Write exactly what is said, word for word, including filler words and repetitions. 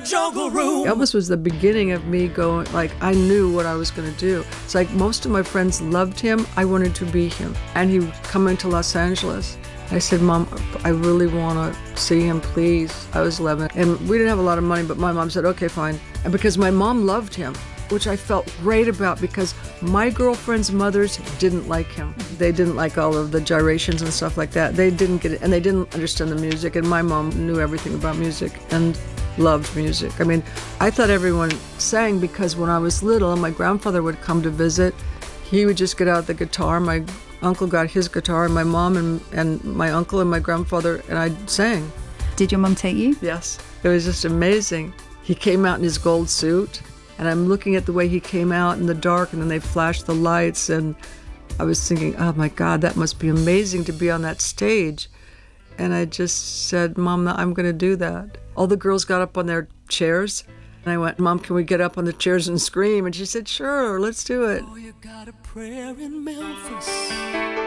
jungle room. Elvis was the beginning of me going, like, I knew what I was going to do. It's like most of my friends loved him. I wanted to be him. And he would come into Los Angeles. I said, Mom, I really want to see him, please. I was eleven. And we didn't have a lot of money, but my mom said, okay, fine. And because my mom loved him, which I felt great about because my girlfriends' mothers didn't like him. They didn't like all of the gyrations and stuff like that. They didn't get it, and they didn't understand the music. And my mom knew everything about music and loved music. I mean, I thought everyone sang because when I was little and my grandfather would come to visit, he would just get out the guitar. My uncle got his guitar, and my mom and, and my uncle and my grandfather, and I sang. Did your mom take you? Yes. It was just amazing. He came out in his gold suit, and I'm looking at the way he came out in the dark, and then they flashed the lights, and I was thinking, oh my God, that must be amazing to be on that stage. And I just said, Mom, I'm going to do that. All the girls got up on their chairs, and I went, Mom, can we get up on the chairs and scream? And she said, sure, let's do it. Oh, you got a prayer in Memphis.